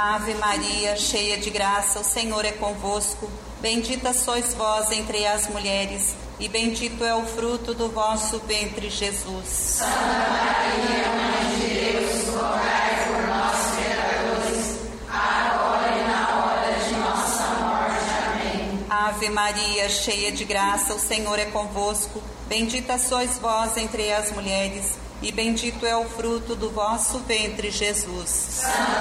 Ave Maria, cheia de graça, o Senhor é convosco. Bendita sois vós entre as mulheres, e bendito é o fruto do vosso ventre, Jesus. Santa Maria, Mãe de Deus, rogai por nós, pecadores, agora e na hora de nossa morte. Amém. Ave Maria, cheia de graça, o Senhor é convosco. Bendita sois vós entre as mulheres, e bendito é o fruto do vosso ventre, Jesus. Santa